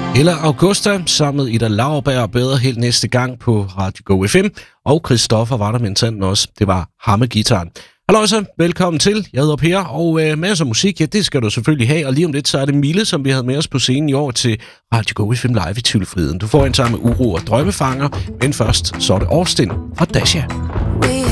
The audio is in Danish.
Eller Augusta sammen med Ida Lauerberg og bedre helt næste gang på Radio Go FM. Og Christoffer var der mentalt også. Det var ham med gitaren. Hallo så, velkommen til. Jeg hedder Per, og masser af musik, ja, det skal du selvfølgelig have. Og lige om lidt, så er det Mille, som vi havde med os på scenen i år til Radio Go FM Live i Tvivlfriden. Du får en sammen med Uro og Drømmefanger, men først så er det Austin og Dasha.